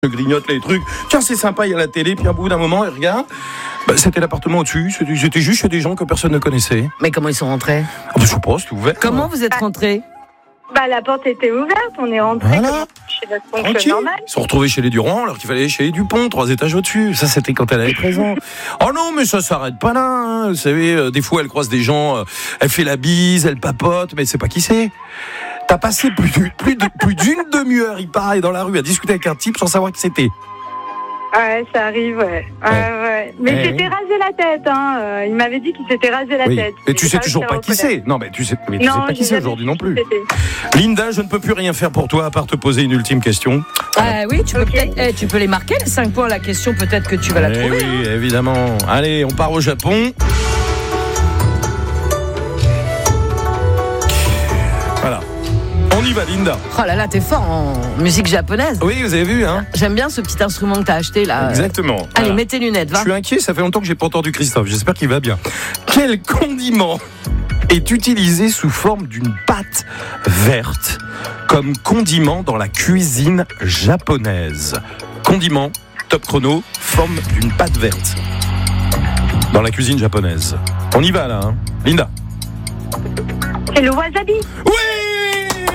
Je grignote les trucs. Tiens, c'est sympa, il y a la télé. Puis à bout d'un moment, il regarde. C'était l'appartement au-dessus. J'étais juste chez des gens que personne ne connaissait. Mais comment ils sont rentrés ? Je sais pas, c'était ouvert. Comment vous êtes rentrés ? La porte était ouverte, on est rentré Voilà. chez notre oncle Tranquille. normal. Ils se sont retrouvés chez les Durand alors qu'il fallait aller chez les Dupont, 3 étages au-dessus. Ça, c'était quand elle avait 13 ans. Oh non, mais ça s'arrête pas là. Hein. Vous savez, des fois, elle croise des gens, elle fait la bise, elle papote, mais c'est pas qui c'est. T'as passé plus d'une demi-heure, il paraît, dans la rue à discuter avec un type sans savoir qui c'était. Ouais, ça arrive, ouais. Mais il s'était rasé la tête, hein. Il m'avait dit qu'il s'était rasé la tête. Mais tu sais toujours pas qui c'est. Non, mais tu sais pas qui c'est aujourd'hui non plus. Linda, je ne peux plus rien faire pour toi à part te poser une ultime question. Oui, tu peux peut-être. Tu peux les marquer, les 5 points. La question, peut-être que tu vas la trouver. Oui, évidemment. Allez, on part au Japon. Voilà. On y va, Linda. Oh là là, t'es fort en musique japonaise. Oui, vous avez vu, hein. J'aime bien ce petit instrument que t'as acheté là. Exactement. Allez, Voilà. mets tes lunettes, va. Je suis inquiet, ça fait longtemps que j'ai pas entendu Christophe. J'espère qu'il va bien. Quel condiment est utilisé sous forme d'une pâte verte comme condiment dans la cuisine japonaise? Condiment, top chrono, forme d'une pâte verte dans la cuisine japonaise. On y va là, hein. Linda. C'est le wasabi. Oui!